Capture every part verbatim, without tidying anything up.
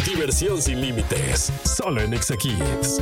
Diversión sin límites, solo en Exa Kids.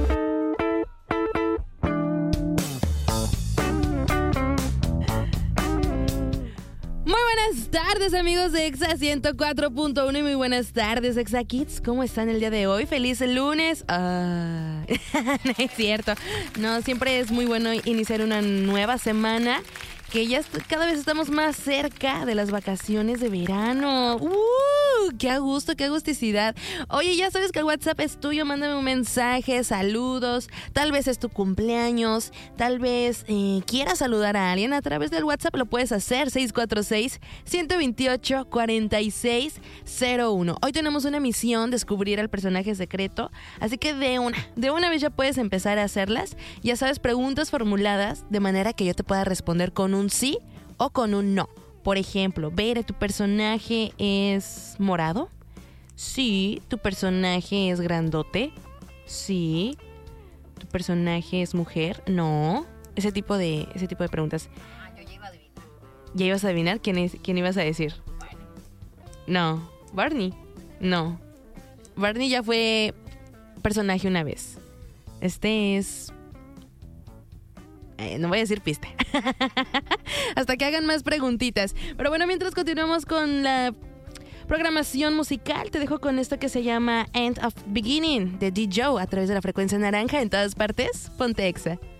Buenas tardes, amigos de Exa ciento cuatro punto uno y muy buenas tardes, Exa Kids. ¿Cómo están el día de hoy? ¡Feliz lunes! Ah, no es cierto. No, siempre es muy bueno iniciar una nueva semana, que ya est- cada vez estamos más cerca de las vacaciones de verano. ¡Uh! ¡Qué a gusto, qué agusticidad! Oye, ya sabes que el WhatsApp es tuyo. Mándame un mensaje, saludos. Tal vez es tu cumpleaños. Tal vez eh, quieras saludar a alguien a través del WhatsApp. Lo puedes hacer. seis cuatro seis, uno dos ocho, cuatro seis cero uno. Hoy tenemos una misión: descubrir al personaje secreto. Así que de una, de una vez ya puedes empezar a hacerlas. Ya sabes, preguntas formuladas de manera que yo te pueda responder con un sí o con un no. Por ejemplo, Bere, ¿tu personaje es morado? Sí. ¿Tu personaje es grandote? Sí. ¿Tu personaje es mujer? No. Ese tipo de, ese tipo de preguntas. Ah, yo ya iba a adivinar. ¿Ya ibas a adivinar? ¿Quién, es, quién ibas a decir? Barney. No. ¿Barney? No. Barney ya fue personaje una vez. Este es... Eh, no voy a decir pista. Hasta que hagan más preguntitas. Pero bueno, mientras continuamos con la programación musical, te dejo con esto que se llama End of Beginning de D. Joe a través de la frecuencia naranja en todas partes. Ponte Exa.